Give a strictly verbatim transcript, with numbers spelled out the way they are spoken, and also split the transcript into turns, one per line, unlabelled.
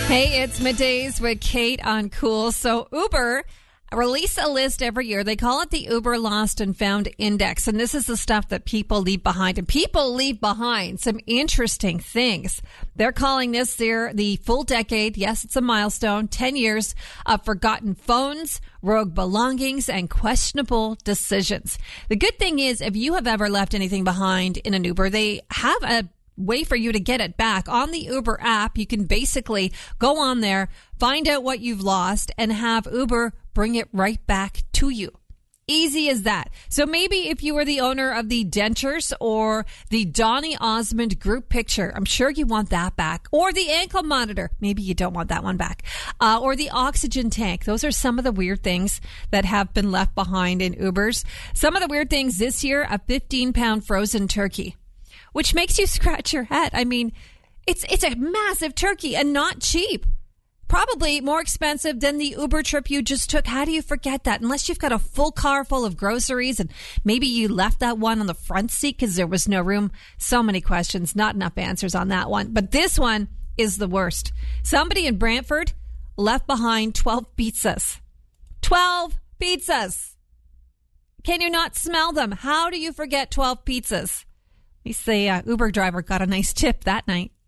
Hey, it's Middays with Kate on Cool. So Uber release a list every year. They call it the Uber Lost and Found Index. And this is the stuff that people leave behind. And people leave behind some interesting things. They're calling this their, the full decade. Yes, it's a milestone. ten years of forgotten phones, rogue belongings, and questionable decisions. The good thing is, if you have ever left anything behind in an Uber, they have a way for you to get it back. On the Uber app, you can basically go on there, find out what you've lost, and have Uber bring it right back to you. Easy as that. So maybe if you were the owner of the dentures or the Donny Osmond group picture, I'm sure you want that back. Or the ankle monitor. Maybe you don't want that one back. Uh, or the oxygen tank. Those are some of the weird things that have been left behind in Ubers. Some of the weird things this year, a fifteen pound frozen turkey, which makes you scratch your head. I mean, it's it's a massive turkey and not cheap. Probably more expensive than the Uber trip you just took. How do you forget that? Unless you've got a full car full of groceries and maybe you left that one on the front seat because there was no room. So many questions, not enough answers on that one. But this one is the worst. Somebody in Brantford left behind twelve pizzas. twelve pizzas. Can you not smell them? How do you forget twelve pizzas? At least the uh, Uber driver got a nice tip that night.